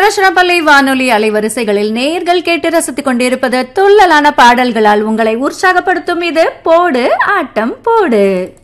திருச்சிராப்பள்ளி வானொலி அலைவரிசைகளில் நேயர்கள் கேட்டு ரசித்துக் கொண்டிருப்பது துள்ளலான பாடல்களால் உங்களை உற்சாகப்படுத்தும் இது போடு ஆட்டம் போடு.